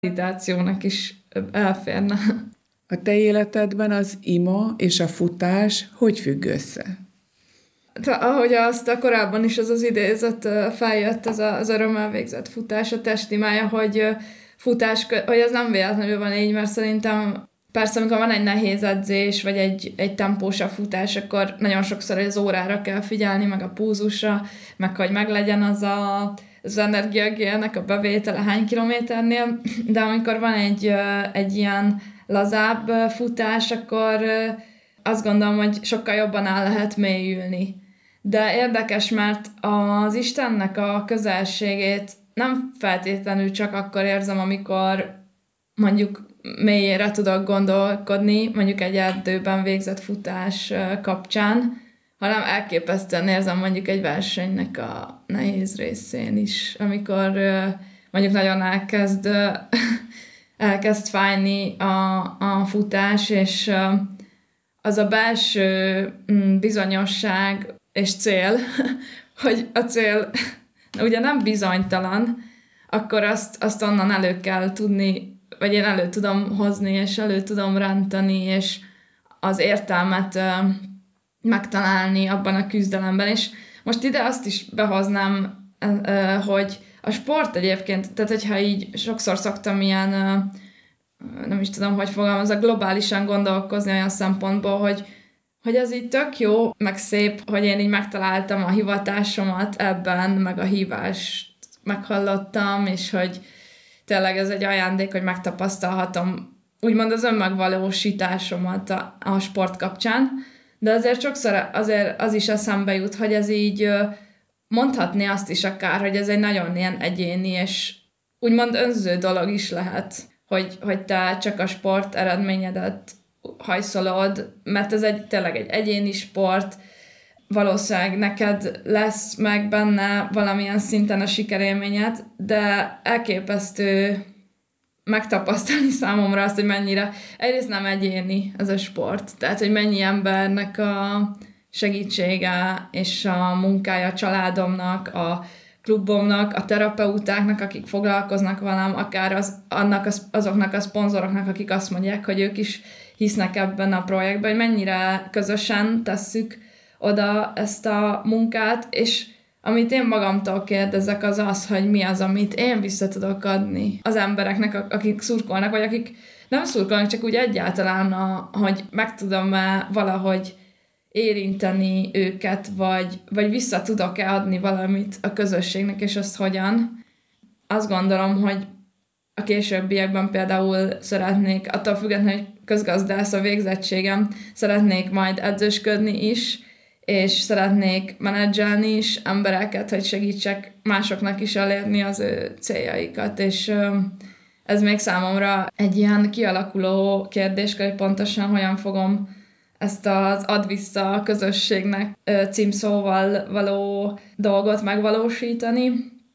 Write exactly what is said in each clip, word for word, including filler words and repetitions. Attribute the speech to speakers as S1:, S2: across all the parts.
S1: meditációnak is elférne.
S2: A te életedben az ima és a futás hogy függ össze?
S1: De ahogy azt a korábban is az az idézet feljött, az a, az örömmel végzett futás, a testimája, hogy futás, hogy ez nem véletlenül van így, mert szerintem persze, amikor van egy nehéz edzés, vagy egy, egy tempósabb futás, akkor nagyon sokszor az órára kell figyelni, meg a púzusra, meg hogy meglegyen az a, az energiagélnek a bevétele hány kilométernél, de amikor van egy, egy ilyen lazább futás, akkor azt gondolom, hogy sokkal jobban el lehet mélyülni. De érdekes, mert az Istennek a közelségét nem feltétlenül csak akkor érzem, amikor mondjuk mélyére tudok gondolkodni, mondjuk egy erdőben végzett futás kapcsán, hanem elképesztően érzem mondjuk egy versenynek a nehéz részén is, amikor mondjuk nagyon elkezd, elkezd fájni a, a futás, és az a belső bizonyosság és cél, hogy a cél ugye nem bizonytalan, akkor azt, azt onnan elő kell tudni, vagy én elő tudom hozni, és elő tudom rántani, és az értelmet uh, megtalálni abban a küzdelemben. És most ide azt is behoznám, uh, hogy a sport egyébként, tehát hogyha így sokszor szoktam ilyen, uh, nem is tudom, hogy fogalmazok, globálisan gondolkozni olyan szempontból, hogy hogy az így tök jó, meg szép, hogy én így megtaláltam a hivatásomat ebben, meg a hívást meghallottam, és hogy tényleg ez egy ajándék, hogy megtapasztalhatom úgymond az önmegvalósításomat a, a sport kapcsán, de azért sokszor azért az is eszembe jut, hogy ez így mondhatni azt is akár, hogy ez egy nagyon ilyen egyéni, és úgymond önző dolog is lehet, hogy, hogy te csak a sport eredményedet hajszolod, mert ez egy, tényleg egy egyéni sport, valószínűleg neked lesz meg benne valamilyen szinten a sikerélményed, de elképesztő megtapasztalni számomra azt, hogy mennyire egyrészt nem egyéni ez a sport, tehát hogy mennyi embernek a segítsége és a munkája a családomnak, a klubomnak, a terapeutáknak, akik foglalkoznak velem, akár az, annak az, azoknak a szponzoroknak, akik azt mondják, hogy ők is hisznek ebben a projektben, hogy mennyire közösen tesszük oda ezt a munkát, és amit én magamtól kérdezek, az az, hogy mi az, amit én vissza tudok adni az embereknek, akik szurkolnak, vagy akik nem szurkolnak, csak úgy egyáltalán, a, hogy meg tudom-e valahogy érinteni őket, vagy, vagy vissza tudok-e adni valamit a közösségnek, és azt hogyan. Azt gondolom, hogy a későbbiekben például szeretnék, attól függetlenül, hogy közgazdász a végzettségem, szeretnék majd edzősködni is, és szeretnék menedzselni is embereket, hogy segítsek másoknak is elérni az ő céljaikat, és ez még számomra egy ilyen kialakuló kérdés, hogy pontosan hogyan fogom ezt az ad vissza a közösségnek címszóval való dolgot megvalósítani.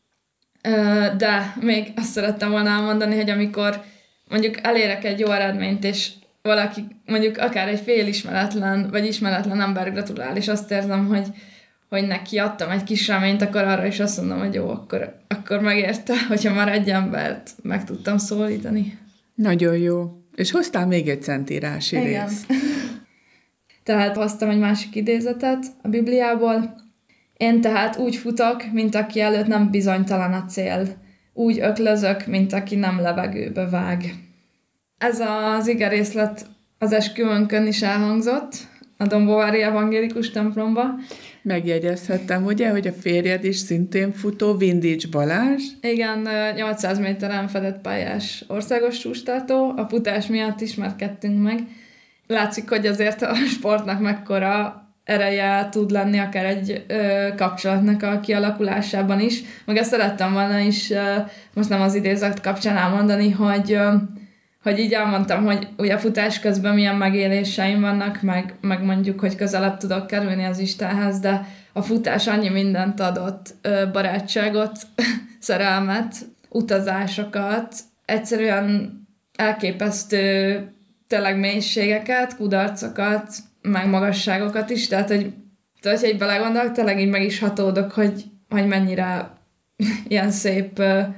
S1: De még azt szerettem volna elmondani, hogy amikor mondjuk elérek egy jó eredményt, és valaki mondjuk akár egy fél ismeretlen, vagy ismeretlen ember gratulál, és azt érzem, hogy, hogy neki adtam egy kis reményt, akkor arra is azt mondom, hogy jó, akkor, akkor megérte, hogyha már egy embert meg tudtam szólítani.
S2: Nagyon jó. És hoztál még egy szentírási részt.
S1: Tehát hoztam egy másik idézetet a Bibliából. Én tehát úgy futok, mint aki előtt nem bizonytalan a cél. Úgy öklözök, mint aki nem levegőbe vág. Ez az igerészlet az esküvőnkön is elhangzott, a Dombovári Evangélikus templomba.
S2: Megjegyezhettem, ugye, hogy a férjed is szintén futó, Vindics Balázs.
S1: Igen, nyolcszáz méteren fedett pályás országos csúcstartó, a futás miatt ismerkedtünk meg. Látszik, hogy azért a sportnak mekkora ereje tud lenni akár egy ö, kapcsolatnak a kialakulásában is. Meg ezt szerettem volna is, ö, most nem az idézet kapcsán elmondani, hogy, ö, hogy így elmondtam, hogy ugye a futás közben milyen megéléseim vannak, meg, meg mondjuk, hogy közelebb tudok kerülni az Istenhez, de a futás annyi mindent adott, ö, barátságot, szerelmet, utazásokat, egyszerűen elképesztő tényleg mélységeket, kudarcokat, meg magasságokat is, tehát, hogy tehát, hogy belegondolok, tényleg így meg is hatódok, hogy, hogy mennyire ilyen szép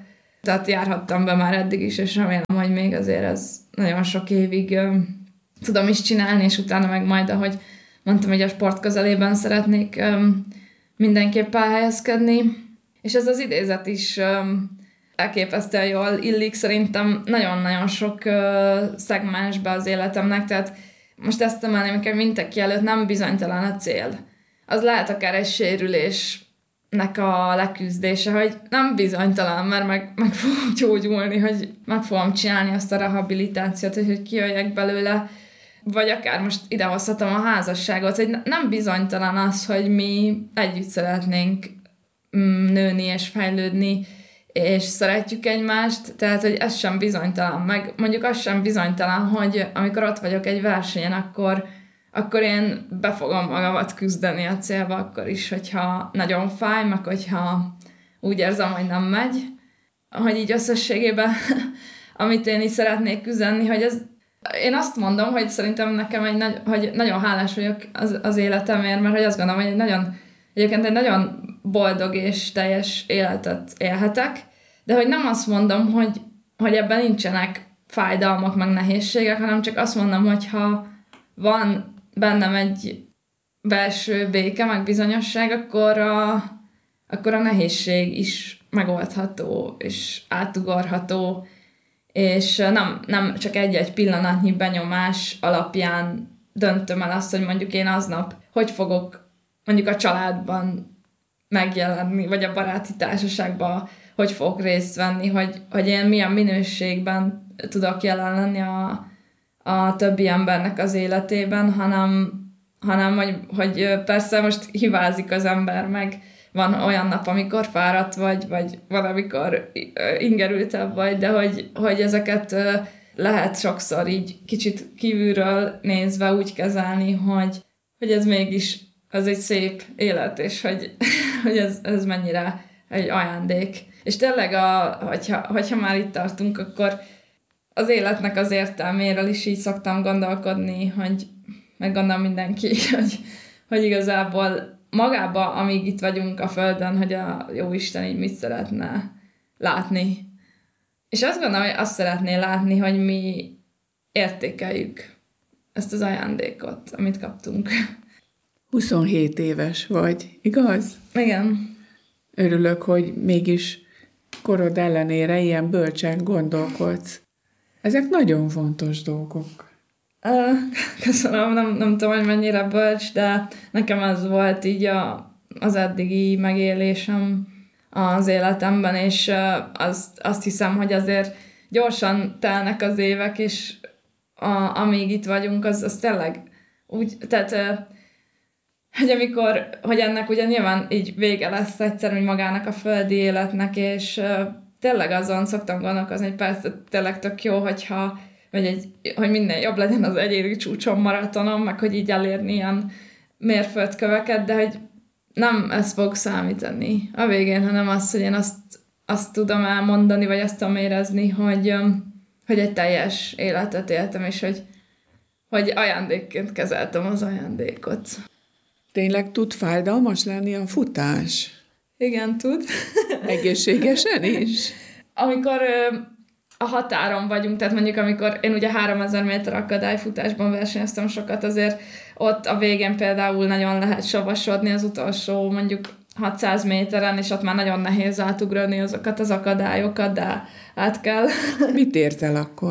S1: tehát járhattam be már eddig is, és remélem, hogy még azért ez nagyon sok évig ö, tudom is csinálni, és utána meg majd, ahogy mondtam, hogy a sport közelében szeretnék ö, mindenképp elhelyezkedni. És ez az idézet is ö, elképesztően jól illik szerintem nagyon-nagyon sok ö, szegmensbe az életemnek, tehát most ezt emelném, amikor mindenki előtt nem bizonytalan a cél. Az lehet akár egy sérülésnek a leküzdése, hogy nem bizonytalan, mert meg, meg fogom gyógyulni, hogy meg fogom csinálni azt a rehabilitációt, hogy, hogy kijöjjek belőle, vagy akár most idehozhatom a házasságot, hogy nem bizonytalan az, hogy mi együtt szeretnénk nőni és fejlődni, és szeretjük egymást, tehát, hogy ez sem bizonytalan, meg mondjuk az sem bizonytalan, hogy amikor ott vagyok egy versenyen, akkor, akkor én be fogom magamat küzdeni a célba, akkor is, hogyha nagyon fáj, meg hogyha úgy érzem, hogy nem megy, hogy így összességében, amit én is szeretnék küzdeni, hogy ez, én azt mondom, hogy szerintem nekem egy nagy, hogy nagyon hálás vagyok az, az életemért, mert hogy azt gondolom, hogy egy nagyon, egyébként egy nagyon boldog és teljes életet élhetek, de hogy nem azt mondom, hogy, hogy ebben nincsenek fájdalmak, meg nehézségek, hanem csak azt mondom, hogy ha van bennem egy belső béke, meg bizonyosság, akkor a, akkor a nehézség is megoldható, és átugorható, és nem, nem csak egy-egy pillanatnyi benyomás alapján döntöm el azt, hogy mondjuk én aznap hogy fogok mondjuk a családban megjelenni, vagy a baráti társaságban hogy fogok részt venni, hogy, hogy én milyen minőségben tudok jelen lenni a, a többi embernek az életében, hanem, hanem hogy, hogy persze most hibázik az ember, meg van olyan nap, amikor fáradt vagy, vagy van, amikor ingerültebb vagy, de hogy, hogy ezeket lehet sokszor így kicsit kívülről nézve úgy kezelni, hogy, hogy ez mégis az egy szép élet, és hogy, hogy ez, ez mennyire egy ajándék. És tényleg, a, hogyha, hogyha már itt tartunk, akkor az életnek az értelméről is így szoktam gondolkodni, hogy meg gondolom mindenki, hogy, hogy igazából magába, amíg itt vagyunk a Földön, hogy a Jóisten így mit szeretne látni. És azt gondolom, hogy azt szeretné látni, hogy mi értékeljük ezt az ajándékot, amit kaptunk.
S2: huszonhét éves vagy, igaz?
S1: Igen.
S2: Örülök, hogy mégis korod ellenére ilyen bölcsen gondolkodsz. Ezek nagyon fontos dolgok.
S1: Köszönöm, nem, nem tudom, hogy mennyire bölcs, de nekem ez volt így a, az eddigi megélésem az életemben, és azt, azt hiszem, hogy azért gyorsan telnek az évek, és a, amíg itt vagyunk, az, az tényleg úgy, tehát hogy amikor, hogy ennek ugye nyilván így vége lesz egyszer, hogy magának a földi életnek, és tényleg azon szoktam gondolkozni, hogy persze tényleg tök jó, hogyha vagy egy, hogy minden jobb legyen az egyéni csúcson, maratonon, meg hogy így elérni ilyen mérföldköveket, de hogy nem ez fog számítani a végén, hanem az, hogy én azt, azt tudom elmondani, vagy azt tudom érezni, hogy, hogy egy teljes életet éltem, és hogy, hogy ajándékként kezeltem az ajándékot.
S2: Tényleg tud fájdalmas lenni a futás?
S1: Igen, tud.
S2: Egészségesen is?
S1: Amikor a határon vagyunk, tehát mondjuk amikor én ugye háromezer méter akadályfutásban versenyeztem sokat, azért ott a végén például nagyon lehet savasodni az utolsó mondjuk hatszáz méteren, és ott már nagyon nehéz átugrani azokat az akadályokat, de át kell.
S2: Mit ért el akkor?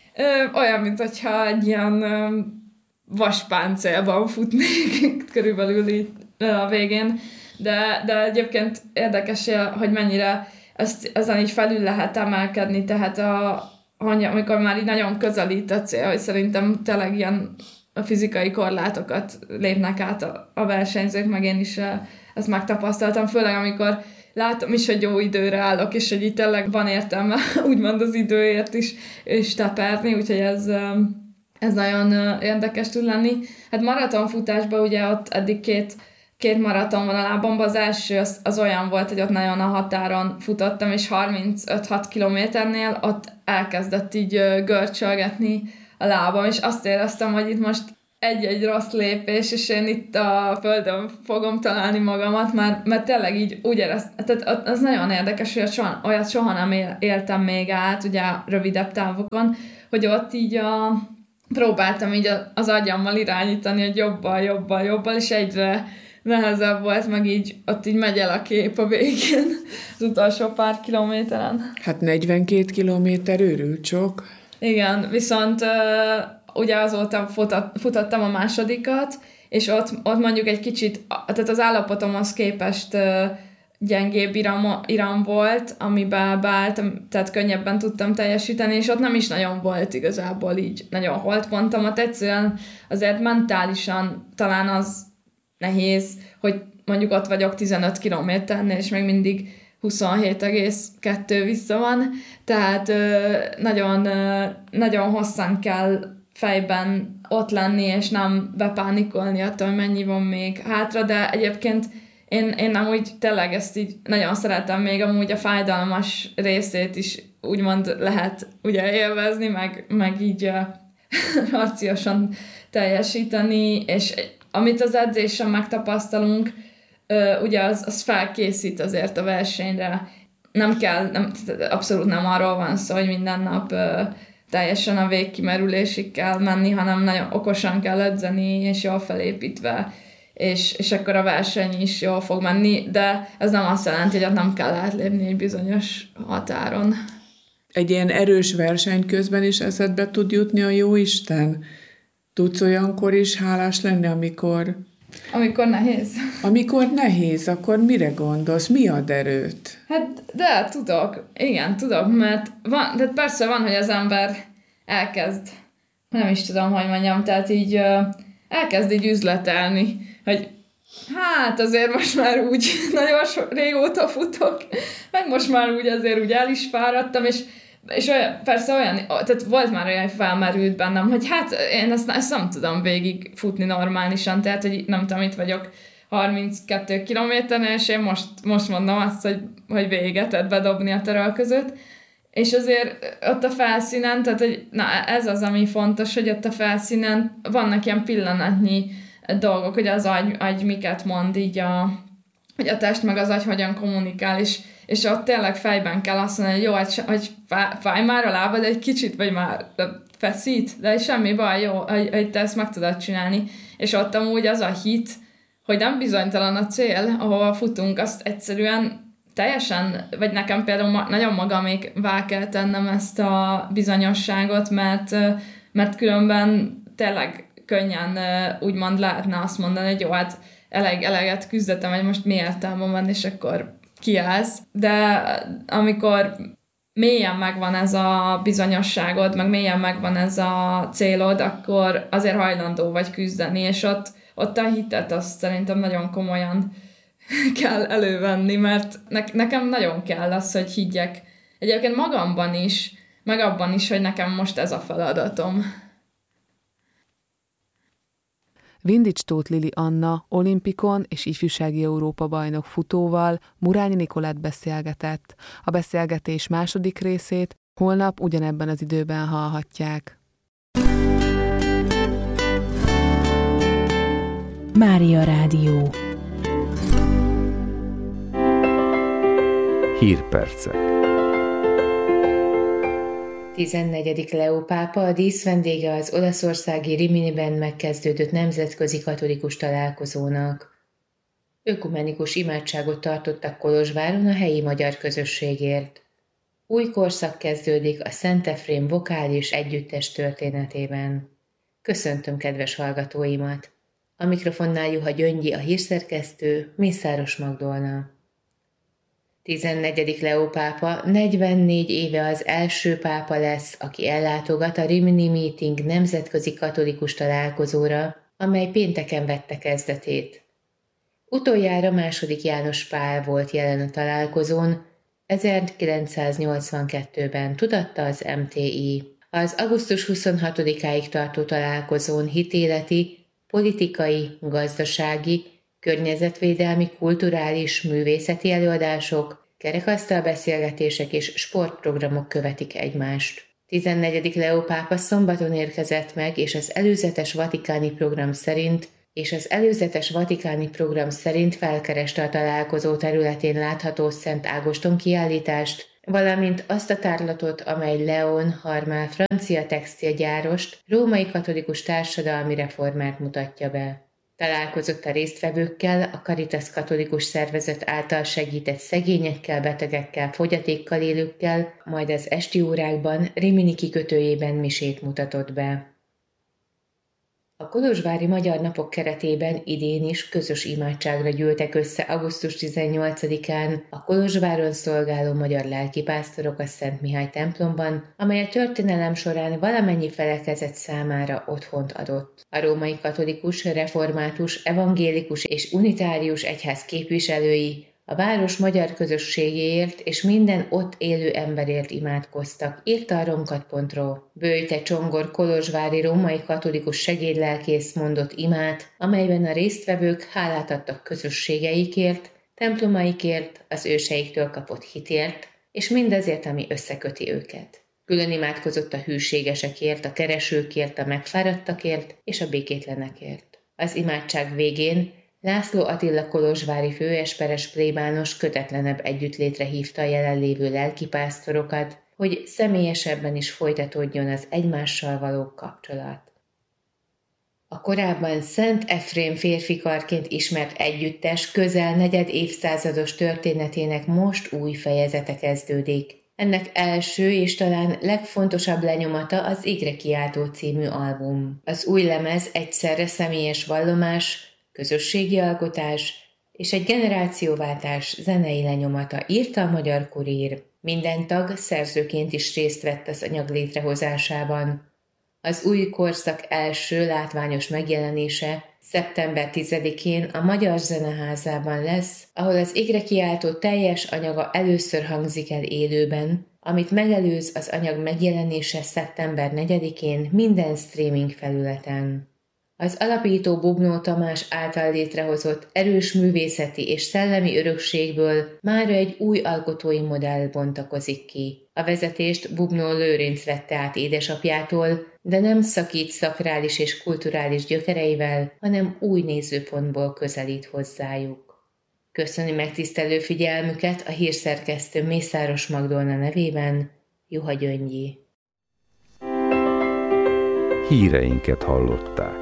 S1: Ö, olyan, mint hogyha egy ilyen ö, vaspáncélban futnék körülbelül itt a végén, de, de egyébként érdekes, hogy mennyire ezt, ezen így felül lehet emelkedni, tehát a, amikor már így nagyon közelít a cél, hogy szerintem tényleg ilyen a fizikai korlátokat lépnek át a, a versenyzők, meg én is ezt megtapasztaltam, főleg amikor látom is, hogy jó időre állok, és hogy itt tényleg van értelme, úgymond az időért is, és teperni, úgyhogy ez, ez nagyon érdekes tud lenni. Hát maratonfutásban ugye ott eddig két két maraton van a lábamban, az első az, az olyan volt, hogy ott nagyon a határon futottam, és harmincöt-hat kilométernél ott elkezdett így görcsölgetni a lábam, és azt éreztem, hogy itt most egy-egy rossz lépés, és én itt a földön fogom találni magamat, mert, mert tényleg így úgy éreztem, tehát az nagyon érdekes, hogy soha, olyat soha nem éltem még át, ugye rövidebb távokon, hogy ott így a, próbáltam így az agyammal irányítani, hogy jobbal, jobbal, jobbal, és egyre nehezebb volt, meg így ott így megy el a kép a végén, az utolsó pár kilométeren.
S2: Hát negyvenkét kilométer őrült sok.
S1: Igen, viszont ugye azóta futott, futottam a másodikat, és ott, ott mondjuk egy kicsit, tehát az állapotomhoz képest gyengébb iram, iram volt, amiben beálltam, tehát könnyebben tudtam teljesíteni, és ott nem is nagyon volt igazából így nagyon holdpontomat. Egyszerűen azért mentálisan talán az nehéz, hogy mondjuk ott vagyok tizenöt kilométernél, és még mindig huszonhét egész kettő vissza van, tehát nagyon, nagyon hosszan kell fejben ott lenni, és nem bepánikolni attól, hogy mennyi van még hátra, de egyébként én, én amúgy tényleg ezt így nagyon szeretem, még amúgy a fájdalmas részét is úgymond lehet ugye élvezni, meg, meg így uh, harciosan teljesíteni, és amit az edzésen megtapasztalunk, uh, ugye az, az felkészít azért a versenyre. Nem kell, nem, abszolút nem arról van szó, hogy minden nap uh, teljesen a végkimerülésig kell menni, hanem nagyon okosan kell edzeni, és jól felépítve, és, és akkor a verseny is jól fog menni, de ez nem azt jelenti, hogy ott nem kell átlépni egy bizonyos határon.
S2: Egy ilyen erős verseny közben is eszedbe tud jutni a jóisten? Tudsz olyankor is hálás lenni, amikor...
S1: Amikor nehéz.
S2: Amikor nehéz, akkor mire gondolsz? Mi ad erőt?
S1: Hát, de tudok. Igen, tudok, mert van, de persze van, hogy az ember elkezd, nem is tudom, hogy mondjam, tehát így elkezd így üzletelni, hogy hát azért most már úgy nagyon so, régóta futok, meg most már úgy azért úgy el is fáradtam, és, és olyan, persze olyan, tehát volt már olyan, hogy felmerült bennem, hogy hát én ezt, ezt nem tudom végig futni normálisan, tehát hogy nem tudom, itt vagyok harminckettő kilométernél, és én most, most mondom azt, hogy, hogy véget tehát bedobni a törölközőt. És azért ott a felszínen, tehát hogy, na, ez az, ami fontos, hogy ott a felszínen vannak ilyen pillanatnyi dolgok, hogy az agy, agy miket mond, így a, hogy a test meg az agy hogyan kommunikál, és, és ott tényleg fejben kell azt mondani, hogy jó, hogy, hogy fáj már a lábad egy kicsit, vagy már feszít, de semmi baj, jó, hogy, hogy te ezt meg tudod csinálni. És ott amúgy az a hit, hogy nem bizonytalan a cél, ahol futunk, azt egyszerűen teljesen, vagy nekem például ma, nagyon magamévá kell tennem ezt a bizonyosságot, mert, mert különben tényleg könnyen úgymond lehetne azt mondani, hogy jó, hát eleg, eleget küzdöttem, hogy most mi értelme van, és akkor kiállsz. De amikor mélyen megvan ez a bizonyosságod, meg mélyen megvan ez a célod, akkor azért hajlandó vagy küzdeni, és ott, ott a hitet azt szerintem nagyon komolyan kell elővenni, mert ne, nekem nagyon kell az, hogy higgyek egyébként magamban is, meg abban is, hogy nekem most ez a feladatom.
S3: Vindics Tóth Lili Anna olimpikon és ifjúsági Európa-bajnok futóval Murányi Nikolett beszélgetett. A beszélgetés második részét holnap ugyanebben az időben hallhatják.
S4: Mária Rádió.
S5: Hírpercek.
S6: tizennegyedik Leó pápa, a díszvendége az olaszországi Riminiben megkezdődött nemzetközi katolikus találkozónak. Ökumenikus imádságot tartottak Kolozsváron a helyi magyar közösségért. Új korszak kezdődik a Szent Efrém vokális együttes történetében. Köszöntöm kedves hallgatóimat! A mikrofonnál Juha Gyöngyi, a hírszerkesztő, Mészáros Magdolna. tizennegyedik Leó pápa negyvennégy éve az első pápa lesz, aki ellátogat a Rimini Meeting nemzetközi katolikus találkozóra, amely pénteken vette kezdetét. Utoljára második János Pál volt jelen a találkozón, ezerkilencszáznyolcvankettőben, tudatta az em té i. Az augusztus huszonhatodikáig tartó találkozón hitéleti, politikai, gazdasági, környezetvédelmi, kulturális, művészeti előadások, kerekasztal beszélgetések és sportprogramok követik egymást. tizennegyedik Leó pápa szombaton érkezett meg, és az előzetes vatikáni program szerint és az előzetes vatikáni program szerint felkereste a találkozó területén látható Szent Ágoston kiállítást, valamint azt a tárlatot, amely León Harmel francia textilgyárost, római katolikus társadalmi reformát mutatja be. Találkozott a résztvevőkkel, a Caritas katolikus szervezet által segített szegényekkel, betegekkel, fogyatékkal élőkkel, majd az esti órákban Rimini kikötőjében misét mutatott be. A kolozsvári Magyar Napok keretében idén is közös imádságra gyűltek össze augusztus tizennyolcadikán a Kolozsváron szolgáló magyar lelkipásztorok a Szent Mihály templomban, amely a történelem során valamennyi felekezet számára otthont adott. A római katolikus, református, evangélikus és unitárius egyház képviselői a város magyar közösségéért és minden ott élő emberért imádkoztak, írta a romkat pont ro. Böjte Csongor kolozsvári római katolikus segédlelkész mondott imát, amelyben a résztvevők hálát adtak közösségeikért, templomaikért, az őseiktől kapott hitért, és mindazért, ami összeköti őket. Külön imádkozott a hűségesekért, a keresőkért, a megfáradtakért és a békétlenekért. Az imádság végén László Attila kolozsvári főesperes plébános kötetlenebb együttlétre hívta a jelenlévő lelkipásztorokat, hogy személyesebben is folytatódjon az egymással való kapcsolat. A korábban Szent Efrém férfikarként ismert együttes közel negyed évszázados történetének most új fejezete kezdődik. Ennek első és talán legfontosabb lenyomata az Égre kiáltó című album. Az új lemez egyszerre személyes vallomás, közösségi alkotás és egy generációváltás zenei lenyomata, írta a Magyar Kurír. Minden tag szerzőként is részt vett az anyag létrehozásában. Az új korszak első látványos megjelenése szeptember tizedikén a Magyar Zeneházában lesz, ahol az Égre kiáltó teljes anyaga először hangzik el élőben, amit megelőz az anyag megjelenése szeptember negyedikén minden streaming felületen. Az alapító Bubnó Tamás által létrehozott erős művészeti és szellemi örökségből mára egy új alkotói modell bontakozik ki. A vezetést Bubnó Lőrinc vette át édesapjától, de nem szakít szakrális és kulturális gyökereivel, hanem új nézőpontból közelít hozzájuk. Köszöni megtisztelő figyelmüket a hírszerkesztő Mészáros Magdolna nevében, Juha Gyöngyi.
S5: Híreinket hallották.